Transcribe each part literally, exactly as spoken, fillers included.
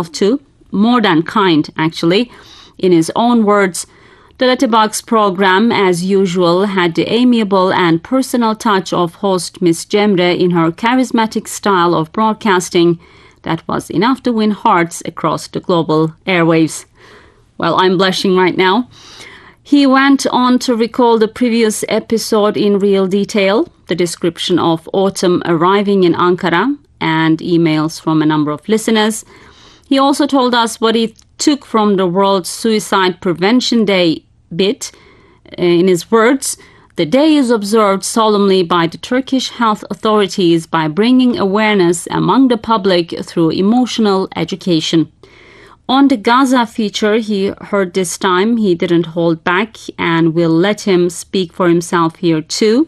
himself too. More than kind, actually. In his own words, the Letterbox program, as usual, had the amiable and personal touch of host Miss Cemre in her charismatic style of broadcasting that was enough to win hearts across the global airwaves. Well, I'm blushing right now. He went on to recall the previous episode in real detail, the description of autumn arriving in Ankara, and emails from a number of listeners. He also told us what he took from the World Suicide Prevention Day bit. In his words, the day is observed solemnly by the Turkish health authorities by bringing awareness among the public through emotional education. On the Gaza feature he heard this time, he didn't hold back, and we'll let him speak for himself here too.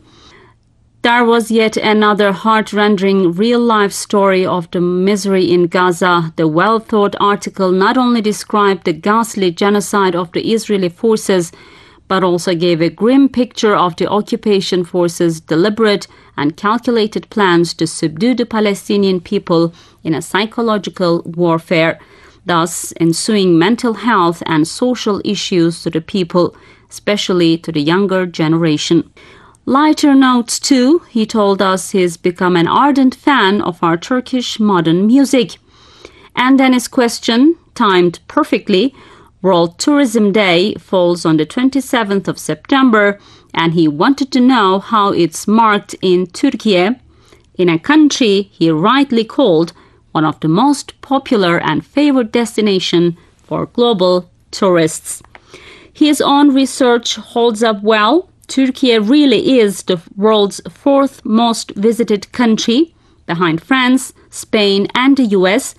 There was yet another heart-rending real-life story of the misery in Gaza. The well-thought article not only described the ghastly genocide of the Israeli forces, but also gave a grim picture of the occupation forces' deliberate and calculated plans to subdue the Palestinian people in a psychological warfare, thus ensuing mental health and social issues to the people, especially to the younger generation. Lighter notes too, he told us he's become an ardent fan of our Turkish modern music. And then his question, timed perfectly, World Tourism Day falls on the twenty-seventh of September, and he wanted to know how it's marked in Turkey, in a country he rightly called one of the most popular and favored destinations for global tourists. His own research holds up well. Turkey really is the world's fourth most visited country, behind France, Spain, and the U S,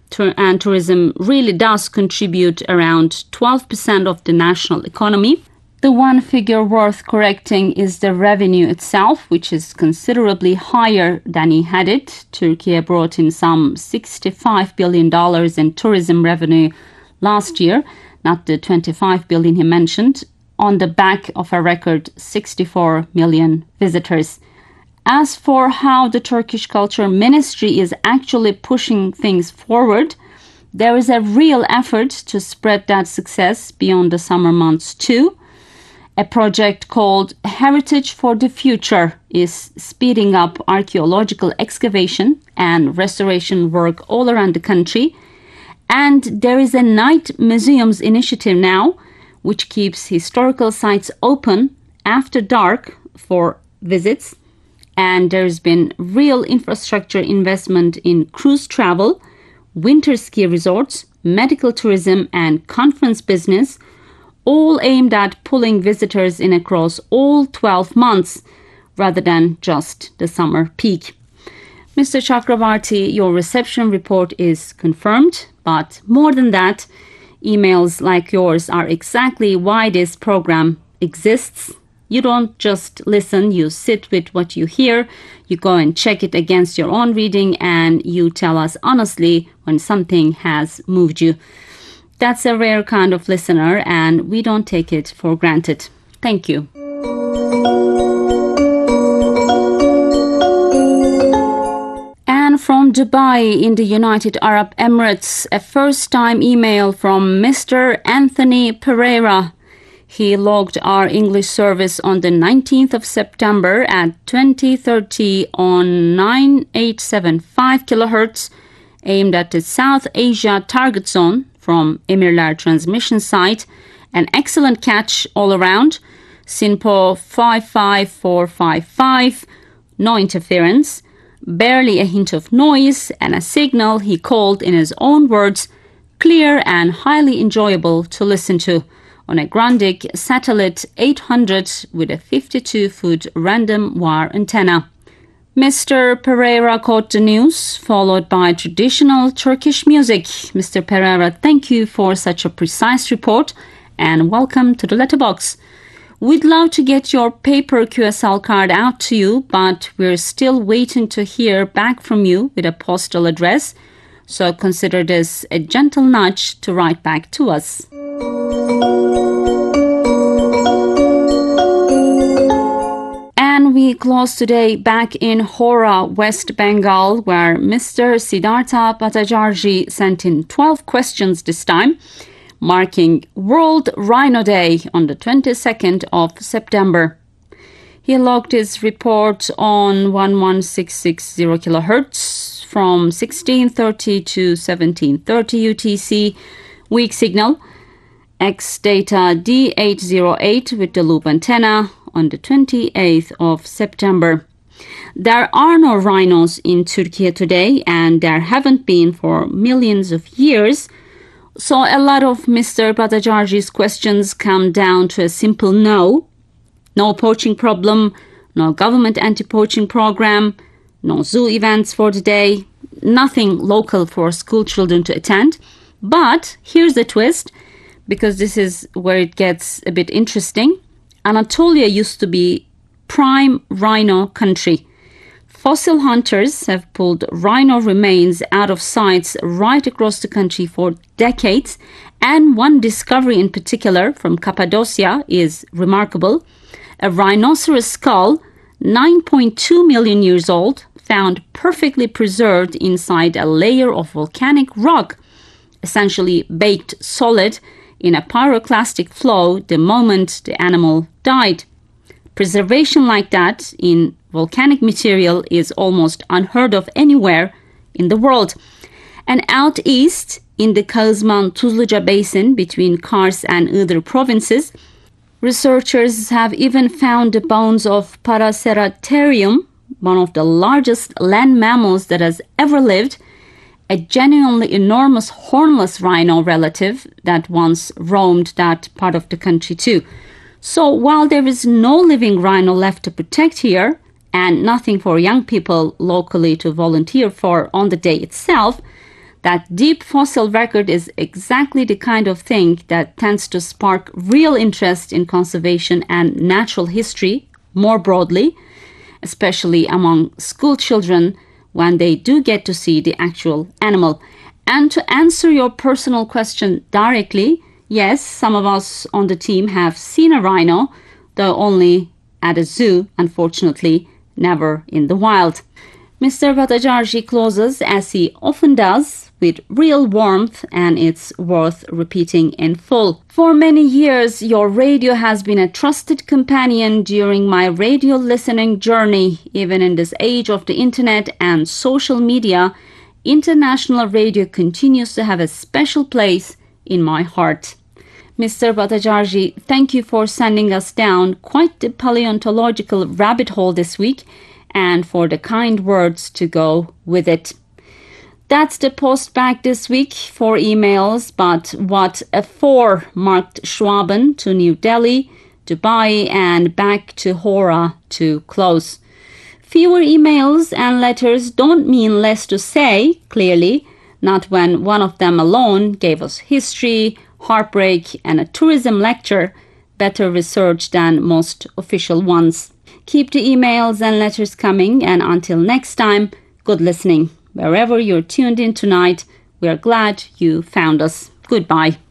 and tourism really does contribute around twelve percent of the national economy. The one figure worth correcting is the revenue itself, which is considerably higher than he had it. Turkey brought in some sixty-five billion dollars in tourism revenue last year, not the twenty-five billion dollars he mentioned, on the back of a record sixty-four million visitors. As for how the Turkish Culture Ministry is actually pushing things forward, there is a real effort to spread that success beyond the summer months too. A project called Heritage for the Future is speeding up archaeological excavation and restoration work all around the country. And there is a Night Museums initiative now, which keeps historical sites open after dark for visits. And there's been real infrastructure investment in cruise travel, winter ski resorts, medical tourism, and conference business, all aimed at pulling visitors in across all twelve months rather than just the summer peak. Mister Chakravarti, your reception report is confirmed, but more than that, emails like yours are exactly why this program exists. You don't just listen, you sit with what you hear, you go and check it against your own reading, and you tell us honestly when something has moved you. That's a rare kind of listener, and we don't take it for granted. Thank you. And from Dubai in the United Arab Emirates, a first-time email from Mister Anthony Pereira. He logged our English service on the nineteenth of September at twenty thirty on nine eight seven five kilohertz, aimed at the South Asia target zone from Emirler transmission site. An excellent catch all around. SINPO five five four five five, no interference, barely a hint of noise, and a signal he called in his own words, clear and highly enjoyable to listen to, on a Grundig Satellite eight hundred with a fifty-two foot random wire antenna. Mister Pereira caught the news, followed by traditional Turkish music. Mister Pereira, thank you for such a precise report, and welcome to the Letterbox. We'd love to get your paper Q S L card out to you, but we're still waiting to hear back from you with a postal address, so consider this a gentle nudge to write back to us. And we we close today back in Hora, West Bengal, where Mister Siddhartha Bhattacharjee sent in twelve questions this time, marking World Rhino Day on the twenty-second of September. He logged his report on one one six six zero kilohertz from sixteen thirty to seventeen thirty U T C, weak signal, X data D eight zero eight with the loop antenna on the twenty-eighth of September. There are no rhinos in Turkey today, and there haven't been for millions of years. So a lot of Mister Bhattacharjee's questions come down to a simple no. No poaching problem, no government anti-poaching program, no zoo events for the day, nothing local for school children to attend. But here's the twist, because this is where it gets a bit interesting. Anatolia used to be prime rhino country. Fossil hunters have pulled rhino remains out of sites right across the country for decades, and one discovery in particular from Cappadocia is remarkable. A rhinoceros skull, nine point two million years old, found perfectly preserved inside a layer of volcanic rock, essentially baked solid in a pyroclastic flow the moment the animal died. Preservation like that in volcanic material is almost unheard of anywhere in the world. And out east, in the Kazman-Tuzluca basin between Kars and Iğdır provinces, researchers have even found the bones of Paraceratherium, one of the largest land mammals that has ever lived, a genuinely enormous hornless rhino relative that once roamed that part of the country too. So while there is no living rhino left to protect here, and nothing for young people locally to volunteer for on the day itself, that deep fossil record is exactly the kind of thing that tends to spark real interest in conservation and natural history more broadly, especially among school children when they do get to see the actual animal. And to answer your personal question directly, yes, some of us on the team have seen a rhino, though only at a zoo, unfortunately, never in the wild. Mister Bhattacharjee closes, as he often does, with real warmth, and it's worth repeating in full. For many years, your radio has been a trusted companion during my radio listening journey. Even in this age of the internet and social media, international radio continues to have a special place in my heart. Mister Bhattacharjee, thank you for sending us down quite the paleontological rabbit hole this week, and for the kind words to go with it. That's the post back this week for emails, but what a four marked Schwaben to New Delhi, Dubai, and back to Hora to close. Fewer emails and letters don't mean less to say, clearly, not when one of them alone gave us history, heartbreak, and a tourism lecture, better researched than most official ones. Keep the emails and letters coming, and until next time, good listening. Wherever you're tuned in tonight, we are glad you found us. Goodbye.